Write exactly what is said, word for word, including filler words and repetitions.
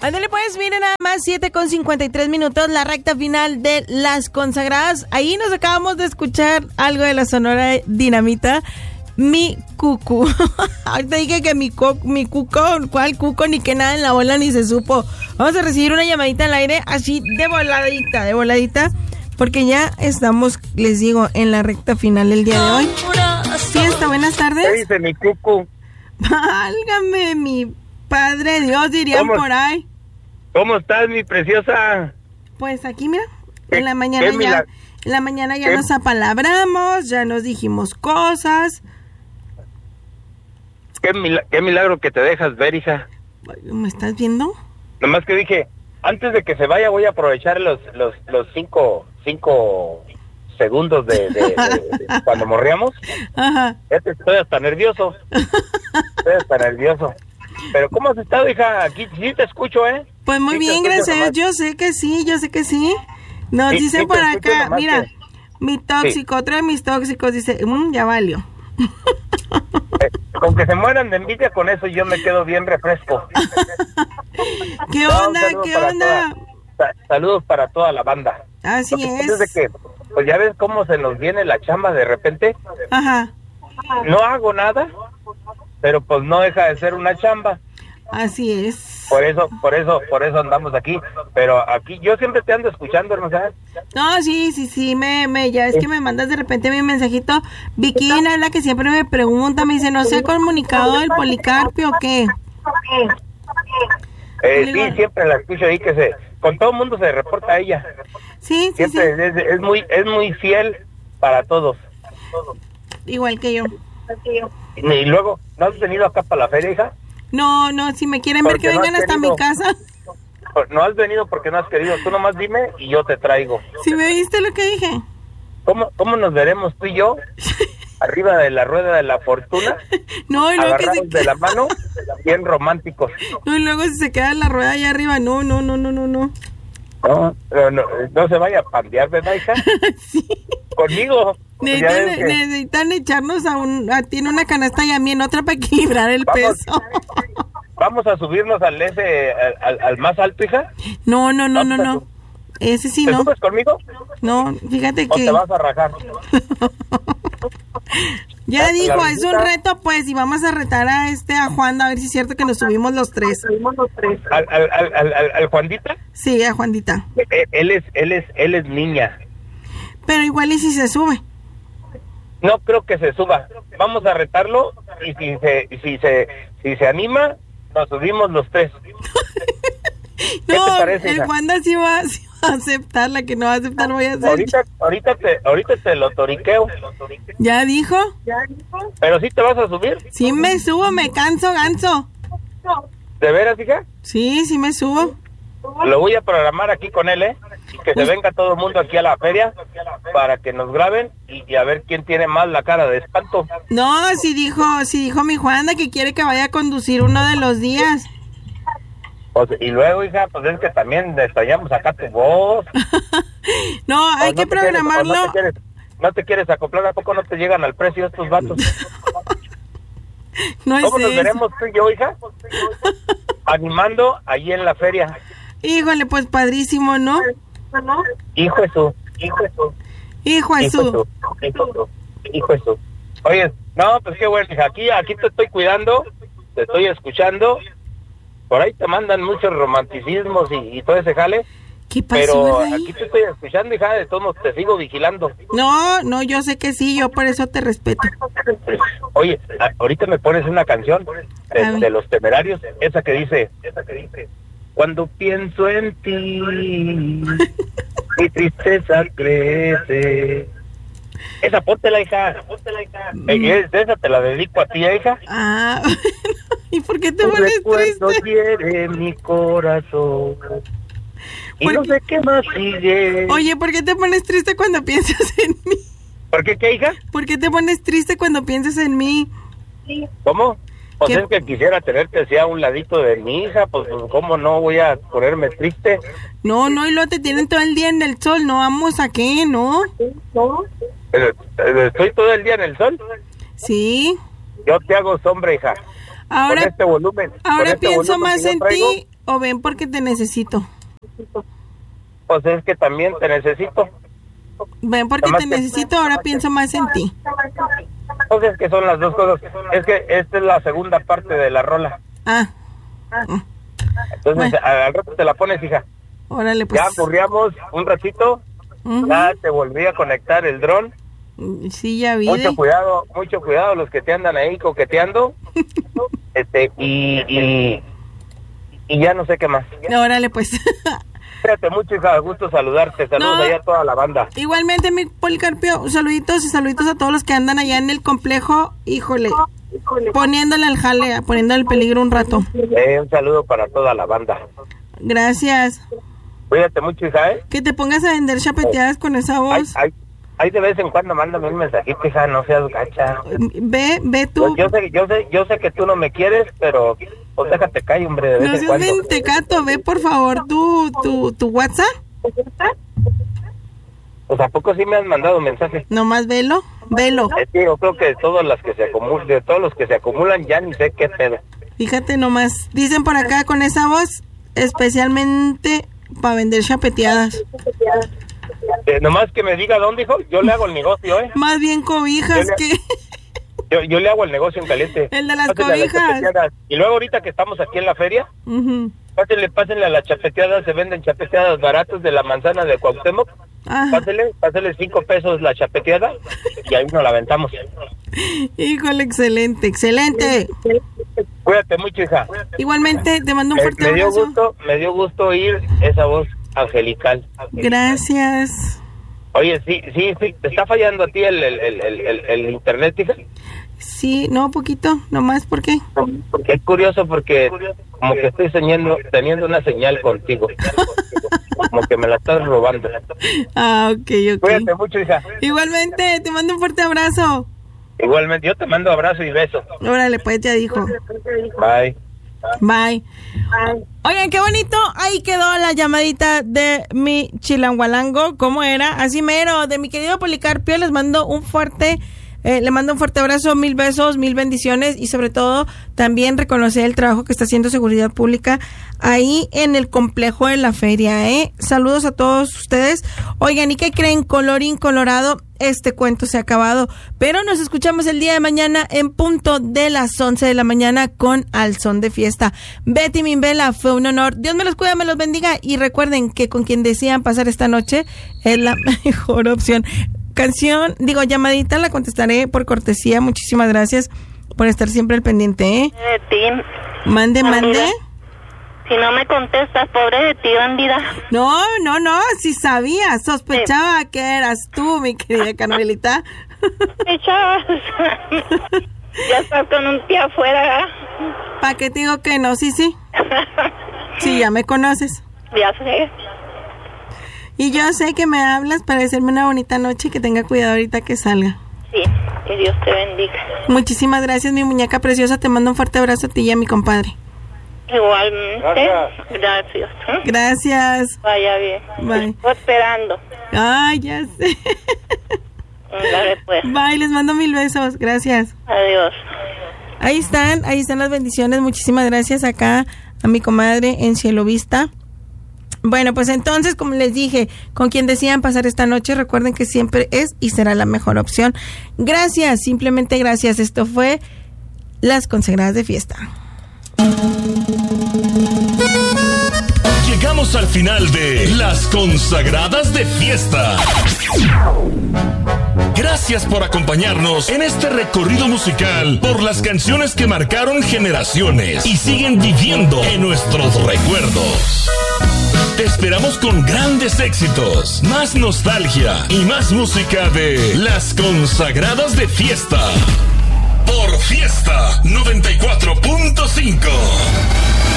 Ándale pues, miren nada más, siete con cincuenta y tres minutos, la recta final de Las Consagradas. Ahí nos acabamos de escuchar algo de la Sonora Dinamita, Mi Cucu. Ahorita dije que mi, co mi cuco, ¿cuál cuco? Ni que nada en la bola ni se supo. Vamos a recibir una llamadita al aire, así de voladita, de voladita, porque ya estamos, les digo, en la recta final del día de hoy. Fiesta, buenas tardes. ¿Qué dice mi cucu? Válgame, mi padre Dios, dirían por ahí. ¿Cómo estás, mi preciosa? Pues aquí, mira, en la mañana ya, en la mañana ya nos apalabramos, ya nos dijimos cosas. Qué, mil qué milagro que te dejas ver, hija. ¿Me estás viendo? Nomás que dije, antes de que se vaya voy a aprovechar los los los cinco cinco segundos de, de, de, de cuando morríamos. Ajá. Estoy hasta nervioso. Estoy hasta nervioso. Pero ¿cómo has estado, hija? Aquí sí te escucho, ¿eh? Pues muy sí bien, gracias. Yo sé que sí, yo sé que sí. Nos sí, dicen sí por acá, mira, que... mi tóxico, sí. Otro de mis tóxicos dice, mmm, ya valió. Eh, con que se mueran de envidia, con eso yo me quedo bien refresco. ¿Qué onda? No, ¿Qué onda? Toda, saludos para toda la banda. Así es. es de que, pues ya ves cómo se nos viene la chamba de repente. Ajá. No hago nada, pero pues no deja de ser una chamba. Así es. Por eso, por eso, por eso andamos aquí. Pero aquí yo siempre te ando escuchando, hermana. No, sí, sí, sí, me, me, ya es sí. que me mandas de repente mi mensajito. Vicky es la que siempre me pregunta, me dice, ¿no se ha comunicado el Policarpio o qué? Eh, sí, siempre la escucho ahí que se, con todo el mundo se reporta a ella. Sí, sí, siempre sí. Es, es muy, es muy fiel para todos. Igual que yo. Y, y luego, ¿no has venido acá para la feria, hija? No, no, si me quieren porque ver que no vengan hasta querido, mi casa. No has venido porque no has querido. Tú nomás dime y yo te traigo. ¿Sí me viste lo que dije? ¿Cómo, cómo nos veremos tú y yo? Arriba de la rueda de la fortuna. No, y luego agarrados que se... de la mano, bien románticos. No, y luego si se queda la rueda allá arriba, no, no, no, no, no, no. No, no, no, no se vaya a pandear, ¿verdad, hija? Sí. Conmigo. Necesitan, que... necesitan echarnos a un, a ti en una canasta y a mí en otra para equilibrar el vamos, peso. ¿Vamos a subirnos al ese, al, al más alto, hija? No, no, no, no, no. Ese sí ¿Te no. ¿Te subes conmigo? No, fíjate ¿O que... te vas a rajar? Ya la, dijo, la es un reto, pues, y vamos a retar a este, a Juan, a ver si es cierto que nos subimos los tres. Subimos los tres. ¿Al, al, al, al, al, al Juandita? Sí, a Juandita. Él es, él es, él es niña. Pero igual y si se sube. No creo que se suba. Vamos a retarlo y si se, si se, si se anima, nos subimos los tres. ¿Qué no, te parece, el Wanda sí va, sí va a aceptar, la que no va a aceptar voy a hacer. Ahorita, ahorita te, ahorita te lo toriqueo. ¿Ya dijo? ¿Ya dijo? ¿Pero sí te vas a subir? Sí me subo, me canso, ganso. ¿De veras, hija? Sí, sí me subo. Lo voy a programar aquí con él, ¿eh? Y que se venga todo el mundo aquí a la feria para que nos graben y, y a ver quién tiene más la cara de espanto. No, si dijo, si dijo mi Juanda que quiere que vaya a conducir uno de los días. Pues, y luego, hija, pues es que también extrañamos acá tu voz. No, hay que no programarlo. Quieres, no, te quieres, no te quieres acoplar, ¿a poco no te llegan al precio estos vatos? No es ¿Cómo nos eso. veremos tú y yo, hija? Animando allí en la feria. Híjole, pues padrísimo, ¿no? Hijo de su, hijo de su. Hijo de su. Hijo de su. Oye, no, pues qué bueno, hija, aquí, aquí te estoy cuidando, te estoy escuchando. Por ahí te mandan muchos romanticismos y, y todo ese jale. ¿Qué pasó, pero ahí? Aquí te estoy escuchando, hija, de todos modos te sigo vigilando. No, no, yo sé que sí, yo por eso te respeto. Oye, a, ahorita me pones una canción de, de Los Temerarios, esa que dice, esa que dice, cuando pienso en ti, mi tristeza crece. Esa, póntela, hija. Póntela, hija. Mm. Esa te la dedico a ti, hija. Ah, ¿y por qué te Un pones triste? Quiere mi corazón. Y no sé qué más sigue. Oye, ¿por qué te pones triste cuando piensas en mí? ¿Por qué qué, hija? ¿Por qué te pones triste cuando piensas en mí? ¿Cómo? Pues ¿Qué? Es que quisiera tenerte así a un ladito de mi hija, pues ¿cómo no voy a ponerme triste? No, no, y luego te tienen todo el día en el sol, no vamos a qué, ¿no? ¿No? ¿Estoy todo el día en el sol? Sí. Yo te hago sombra, hija. Ahora, con este volumen. Ahora este pienso volumen más en traigo, ti. o ven porque te necesito? Pues es que también te necesito. Ven porque te necesito, ahora pienso más en ti. Pues es que son las dos cosas. Es que esta es la segunda parte de la rola. Ah. Entonces, bueno, al rato te la pones, hija. Órale, pues. Ya corríamos un ratito, uh-huh. Ya te volví a conectar el dron. Sí, ya vi. Mucho cuidado, mucho cuidado los que te andan ahí coqueteando. este, y, y, y ya no sé qué más. Órale, pues. Cuídate mucho, hija, gusto saludarte. Saludos no, allá a toda la banda. Igualmente, mi Policarpio, saluditos y saluditos a todos los que andan allá en el complejo. Híjole, poniéndole al jale, poniéndole el peligro un rato. Eh, un saludo para toda la banda. Gracias. Cuídate mucho, hija, ¿eh? Que te pongas a vender chapeteadas con esa voz. Ay, ay. Ahí de vez en cuando mándame un mensajito, hija, no seas gacha. Ve, ve tú. Yo, yo sé, yo sé, yo sé que tú no me quieres, pero pues déjate caer, hombre, de vez no en cuando. No seas mentecato, ve por favor tu, tu, tu WhatsApp. Pues ¿a poco sí me han mandado mensajes? Nomás velo, velo. Es que yo creo que de todas las que se acumulan, de todos los que se acumulan, ya ni sé qué pedo. Fíjate nomás, dicen por acá con esa voz, especialmente para vender chapeteadas. Eh, nomás que me diga dónde, hijo, yo le hago el negocio, ¿eh? Más bien cobijas yo le, que... Yo, yo le hago el negocio en caliente. El de las pásenle cobijas. Las y luego ahorita que estamos aquí en la feria, uh-huh. pásenle, pásenle a las chapeteadas, se venden chapeteadas baratas de la manzana de Cuauhtémoc. Ajá. Pásenle, pásenle cinco pesos la chapeteada y ahí nos la aventamos. Híjole, excelente, excelente. Cuídate mucho, hija. Igualmente, te mando un fuerte me, me dio abrazo. Gusto, me dio gusto oír esa voz angelical. Gracias. Oye, sí, sí, sí, ¿te está fallando a ti el, el, el, el, el internet, hija? Sí, no, poquito, nomás, ¿por qué? Porque es curioso, porque como que estoy teniendo, teniendo una señal contigo. Como que me la estás robando. Ah, ok, ok. Cuídate mucho, hija. Igualmente, te mando un fuerte abrazo. Igualmente, yo te mando abrazo y beso. Órale, pues, ya dijo. Bye. Bye. Bye. Oigan, qué bonito. Ahí quedó la llamadita de mi chilangualango. ¿Cómo era? Así mero. De mi querido Policarpio, les mando un fuerte... Eh, le mando un fuerte abrazo, mil besos, mil bendiciones y sobre todo también reconocer el trabajo que está haciendo Seguridad Pública ahí en el complejo de la feria, ¿eh? Saludos a todos ustedes. Oigan, ¿y qué creen? Colorín colorado, este cuento se ha acabado, pero nos escuchamos el día de mañana en punto de las once de la mañana con Al Son de Fiesta. Betty Mimbela, fue un honor. Dios me los cuida, me los bendiga y recuerden que con quien desean pasar esta noche es la mejor opción. Canción, digo, llamadita, la contestaré por cortesía. Muchísimas gracias por estar siempre al pendiente, ¿eh? De ti. Mande, mande. Si no me contestas, pobre de ti, bandida. No, no, no, si sabía, sospechaba sí. que eras tú, mi querida Carmelita. Sospechabas. Ya estás con un pie afuera, ¿eh? ¿Para qué te digo que no? Sí, sí. Sí, ya me conoces. Ya sé. Y yo sé que me hablas para decirme una bonita noche y que tenga cuidado ahorita que salga. Sí, que Dios te bendiga. Muchísimas gracias, mi muñeca preciosa. Te mando un fuerte abrazo a ti y a mi compadre. Igualmente. Gracias. Gracias. ¿eh? Gracias. Vaya bien. Bye. Estoy esperando. Ay, ya sé. Dale, pues. Bye, les mando mil besos. Gracias. Adiós. Ahí están, ahí están las bendiciones. Muchísimas gracias acá a mi comadre en Cielo Vista. Bueno, pues entonces, como les dije, con quien decían pasar esta noche, recuerden que siempre es y será la mejor opción. Gracias, simplemente gracias. Esto fue Las Consagradas de Fiesta. Llegamos al final de Las Consagradas de Fiesta. Gracias por acompañarnos en este recorrido musical por las canciones que marcaron generaciones y siguen viviendo en nuestros recuerdos. Te esperamos con grandes éxitos, más nostalgia y más música de Las Consagradas de Fiesta. Por Fiesta noventa y cuatro punto cinco.